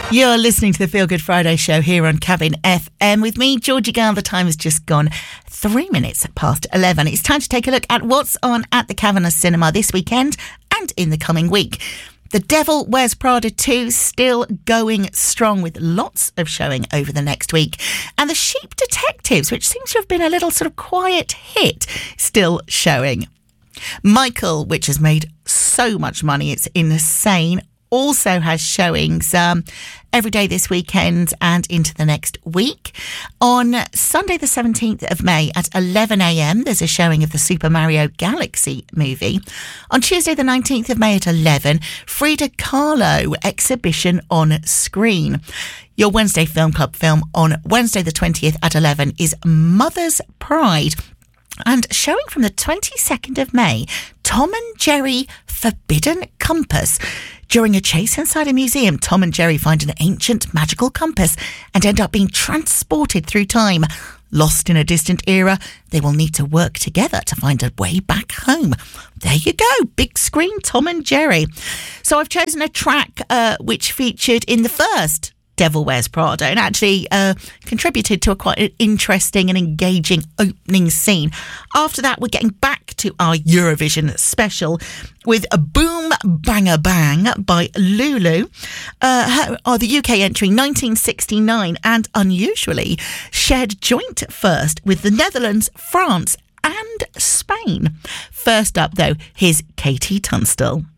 You're listening to the Feel Good Friday show here on Cabin FM with me, Georgie Gale. The time has just gone 3 minutes past 11. It's time to take a look at what's on at the Kavanagh Cinema this weekend and in the coming week. The Devil Wears Prada 2 still going strong with lots of showing over the next week. And The Sheep Detectives, which seems to have been a little sort of quiet hit, still showing. Michael, which has made so much money, it's insane, also has showings every day this weekend and into the next week. On Sunday the 17th of May at 11 a.m, there's a showing of the Super Mario Galaxy movie. On Tuesday the 19th of May at 11, Frida Kahlo exhibition on screen. Your Wednesday Film Club film on Wednesday the 20th at 11 is Mother's Pride. And showing from the 22nd of May, Tom and Jerry Forbidden Compass. During a chase inside a museum, Tom and Jerry find an ancient magical compass and end up being transported through time. Lost in a distant era, they will need to work together to find a way back home. There you go, big screen Tom and Jerry. So I've chosen a track which featured in the first Devil Wears Prada and actually contributed to a quite interesting and engaging opening scene. After that, we're getting back to our Eurovision special with a Boom Banger Bang by Lulu. The UK entering 1969 and unusually shared joint first with the Netherlands, France and Spain. First up though, here's Katie Tunstall.